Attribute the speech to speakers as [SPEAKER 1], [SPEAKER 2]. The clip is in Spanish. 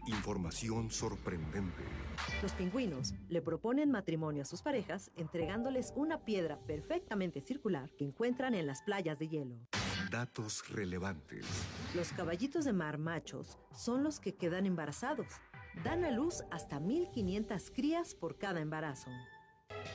[SPEAKER 1] Información sorprendente.
[SPEAKER 2] Los pingüinos le proponen matrimonio a sus parejas entregándoles una piedra perfectamente circular que encuentran en las playas de hielo.
[SPEAKER 1] Datos relevantes.
[SPEAKER 2] Los caballitos de mar machos son los que quedan embarazados. Dan a luz hasta 1,500 crías por cada embarazo.